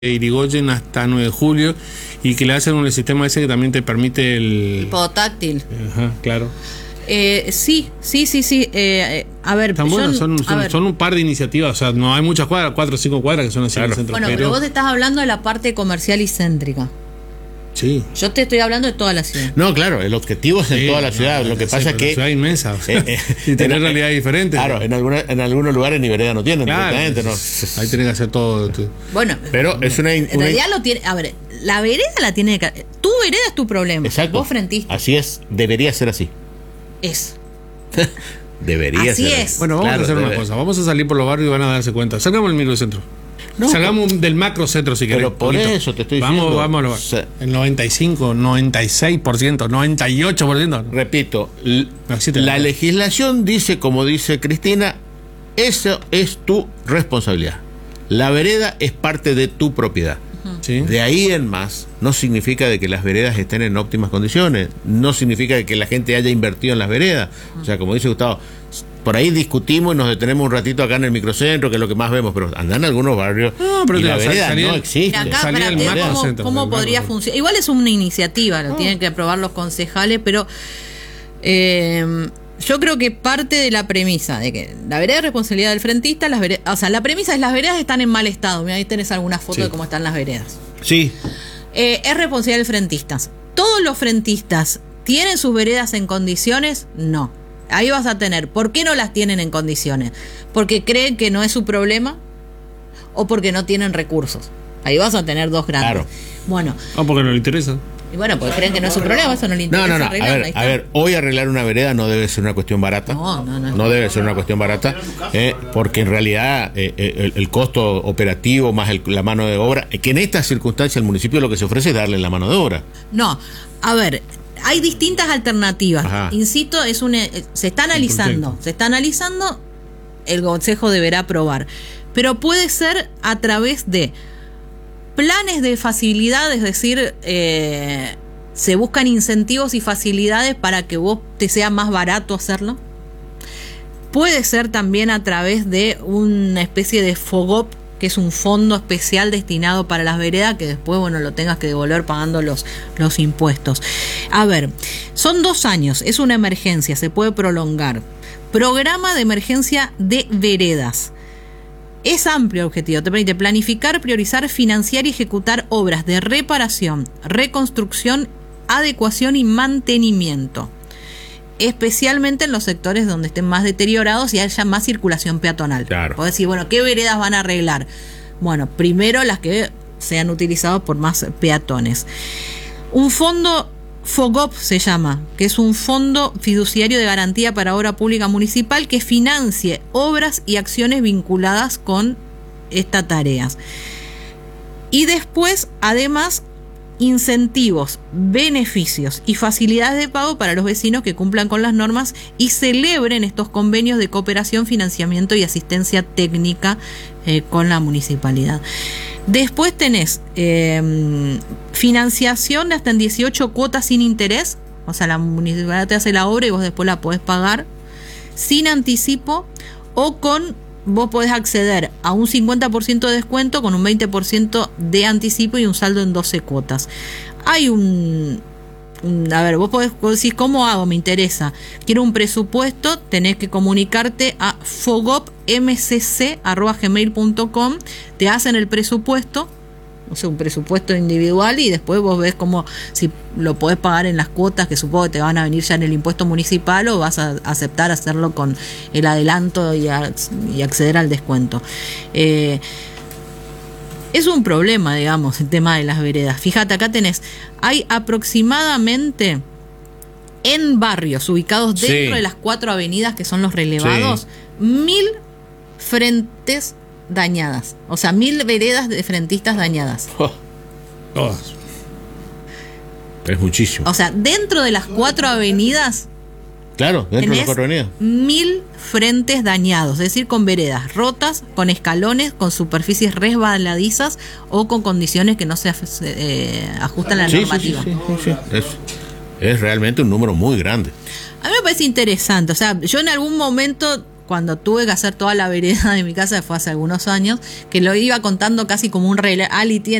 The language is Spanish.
Irigoyen hasta 9 de julio y que le hacen un sistema ese que también te permite el podotáctil. Ajá, claro. Sí. A ver, están buenas, son un par de iniciativas, o sea, no hay muchas cuadras, 4 o 5 cuadras que son así en el centro. Bueno, pero vos estás hablando de la parte comercial y céntrica. Sí. Yo te estoy hablando de toda la ciudad. No, claro, el objetivo es en toda la ciudad. Lo que pasa es que. La ciudad es inmensa, o sea, y tener realidades diferentes. Claro, en algunos lugares ni vereda no tienen, claro, directamente, ¿no? Ahí tenés que hacer todo. Bueno, pero es en realidad lo tiene. A ver, la vereda la tiene que. Tu vereda es tu problema. Exacto. Vos frentista. Así es, debería ser así. Es. Debería así ser es. así. Bueno, vamos a hacer una cosa. Vamos a salir por los barrios y van a darse cuenta. Salgamos del microcentro. No, salgamos del macrocentro si querés. Pero por eso te estoy diciendo. Vamos. El 95, 96%, 98%. Repito, la legislación dice, como dice Cristina, eso es tu responsabilidad. La vereda es parte de tu propiedad. ¿Sí? De ahí en más, no significa de que las veredas estén en óptimas condiciones, no significa de que la gente haya invertido en las veredas. O sea, como dice Gustavo, por ahí discutimos y nos detenemos un ratito acá en el microcentro, que es lo que más vemos, pero andan en algunos barrios pero y la vereda no existe. Acá, ¿cómo podría funcionar? Igual es una iniciativa, lo tienen que aprobar los concejales, pero yo creo que parte de la premisa de que la vereda es responsabilidad del frentista, la premisa es las veredas están en mal estado. Mira, ahí tenés alguna foto de cómo están las veredas. Sí. Es responsabilidad del frentista. ¿Todos los frentistas tienen sus veredas en condiciones? No. Ahí vas a tener. ¿Por qué no las tienen en condiciones? ¿Porque creen que no es su problema? ¿O porque no tienen recursos? Ahí vas a tener dos grandes. Claro. Bueno. O porque no le interesa. Y bueno, porque creen que no es su problema, eso no le interesa. No. A ver, hoy arreglar una vereda no debe ser una cuestión barata. No debe ser una cuestión barata, porque en realidad el costo operativo más la mano de obra, que en estas circunstancias el municipio lo que se ofrece es darle la mano de obra. No, a ver, hay distintas alternativas. Ajá. Insisto, se está analizando, el consejo deberá aprobar, pero puede ser a través de planes de facilidad, es decir, se buscan incentivos y facilidades para que vos te sea más barato hacerlo. Puede ser también a través de una especie de FOGOP, que es un fondo especial destinado para las veredas, que después, lo tengas que devolver pagando los impuestos. A ver, son 2 años, es una emergencia, se puede prolongar. Programa de emergencia de veredas. Es amplio el objetivo, te permite planificar, priorizar, financiar y ejecutar obras de reparación, reconstrucción, adecuación y mantenimiento, especialmente en los sectores donde estén más deteriorados y haya más circulación peatonal. Claro. Podés decir, ¿qué veredas van a arreglar? Bueno, primero las que sean utilizadas por más peatones. Un fondo FOGOP se llama, que es un fondo fiduciario de garantía para obra pública municipal que financie obras y acciones vinculadas con estas tareas. Y después, además, incentivos, beneficios y facilidades de pago para los vecinos que cumplan con las normas y celebren estos convenios de cooperación, financiamiento y asistencia técnica con la municipalidad. Después tenés financiación de hasta en 18 cuotas sin interés, o sea, la municipalidad te hace la obra y vos después la podés pagar sin anticipo, o vos podés acceder a un 50% de descuento con un 20% de anticipo y un saldo en 12 cuotas. Hay a ver, vos decir, ¿cómo hago? Me interesa. Quiero un presupuesto, tenés que comunicarte a fogopmcc@gmail.com, te hacen el presupuesto, o sea, un presupuesto individual, y después vos ves si lo podés pagar en las cuotas que supongo que te van a venir ya en el impuesto municipal, o vas a aceptar hacerlo con el adelanto y acceder al descuento. Es un problema, digamos, el tema de las veredas. Fíjate, acá hay aproximadamente en barrios ubicados dentro de las 4 avenidas que son los relevados, 1000 frentes dañadas. O sea, 1000 veredas de frentistas dañadas. Es muchísimo. O sea, dentro de las 4 avenidas. Claro, dentro de las 4 avenidas. 1000 frentes dañados, es decir, con veredas rotas, con escalones, con superficies resbaladizas o con condiciones que no se ajustan a la normativa. Sí. Es realmente un número muy grande. A mí me parece interesante. O sea, yo en algún momento, cuando tuve que hacer toda la vereda de mi casa, fue hace algunos años, que lo iba contando casi como un reality